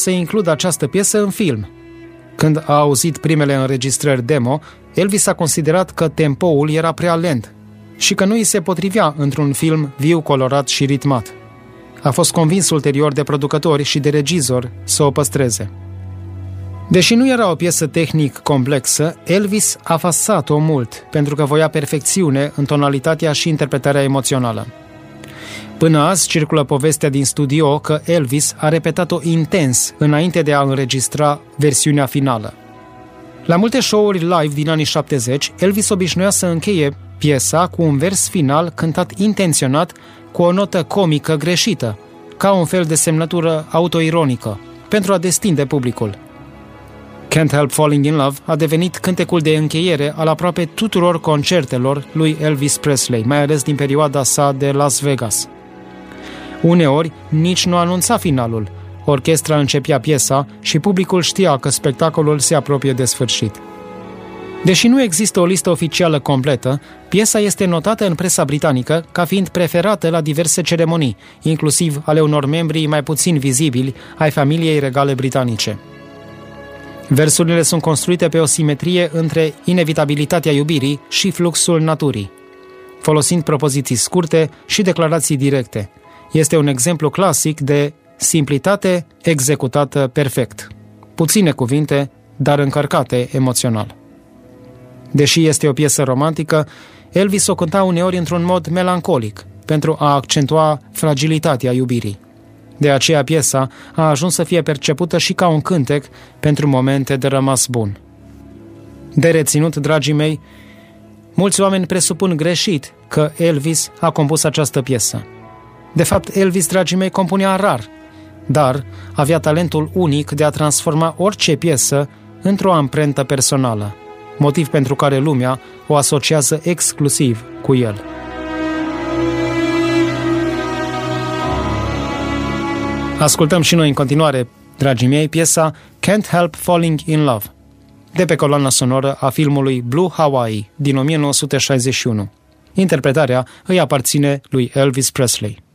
să includă această piesă în film. Când a auzit primele înregistrări demo, Elvis a considerat că tempoul era prea lent și că nu îi se potrivea într-un film viu, colorat și ritmat. A fost convins ulterior de producători și de regizori să o păstreze. Deși nu era o piesă tehnic complexă, Elvis a fasat-o mult, pentru că voia perfecțiune în tonalitatea și interpretarea emoțională. Până azi circulă povestea din studio că Elvis a repetat-o intens înainte de a înregistra versiunea finală. La multe show-uri live din anii 70, Elvis obișnuia să încheie piesa cu un vers final cântat intenționat cu o notă comică greșită, ca un fel de semnătură autoironică, pentru a destinde publicul. Can't Help Falling in Love a devenit cântecul de încheiere al aproape tuturor concertelor lui Elvis Presley, mai ales din perioada sa de Las Vegas. Uneori nici nu anunța finalul, orchestra începea piesa și publicul știa că spectacolul se apropie de sfârșit. Deși nu există o listă oficială completă, piesa este notată în presa britanică ca fiind preferată la diverse ceremonii, inclusiv ale unor membri mai puțin vizibili ai familiei regale britanice. Versurile sunt construite pe o simetrie între inevitabilitatea iubirii și fluxul naturii, folosind propoziții scurte și declarații directe. Este un exemplu clasic de simplitate executată perfect. Puține cuvinte, dar încărcate emoțional. Deși este o piesă romantică, Elvis o cânta uneori într-un mod melancolic, pentru a accentua fragilitatea iubirii. De aceea piesa a ajuns să fie percepută și ca un cântec pentru momente de rămas bun. De reținut, dragii mei, mulți oameni presupun greșit că Elvis a compus această piesă. De fapt, Elvis, dragii mei, compunea rar, dar avea talentul unic de a transforma orice piesă într-o amprentă personală, motiv pentru care lumea o asociază exclusiv cu el. Ascultăm și noi în continuare, dragii mei, piesa Can't Help Falling in Love, de pe coloana sonoră a filmului Blue Hawaii din 1961. Interpretarea îi aparține lui Elvis Presley.